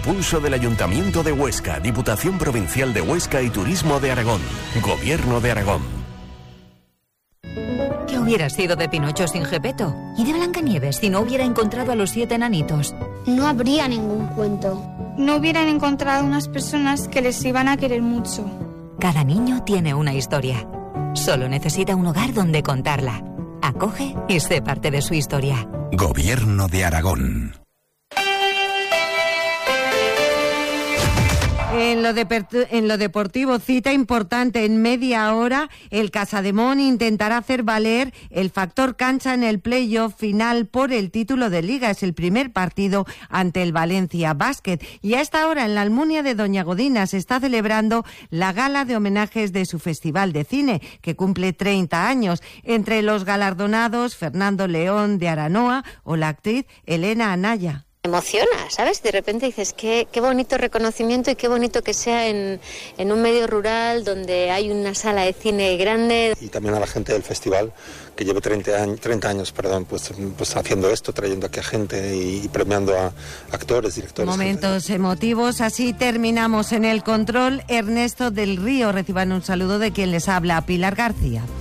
impulso del Ayuntamiento de Huesca, Diputación Provincial de Huesca y Turismo de Aragón. Gobierno de Aragón. ¿Qué hubiera sido de Pinocho sin Gepetto? ¿Y de Blancanieves si no hubiera encontrado a los 7 enanitos? No habría ningún cuento. No hubieran encontrado unas personas que les iban a querer mucho. Cada niño tiene una historia. Solo necesita un hogar donde contarla. Acoge y sé parte de su historia. Gobierno de Aragón. En lo deportivo, cita importante en media hora. El Casademón intentará hacer valer el factor cancha en el playoff final por el título de Liga. Es el primer partido ante el Valencia Basket. Y a esta hora en la Almunia de Doña Godina se está celebrando la gala de homenajes de su Festival de Cine, que cumple 30 años. Entre los galardonados, Fernando León de Aranoa o la actriz Elena Anaya. Emociona, ¿sabes? De repente dices, qué bonito reconocimiento y qué bonito que sea en un medio rural donde hay una sala de cine grande. Y también a la gente del festival, que lleve 30 años, pues haciendo esto, trayendo aquí a gente y premiando a actores, directores. Momentos emotivos, así terminamos en el control. Ernesto del Río, reciban un saludo de quien les habla, Pilar García.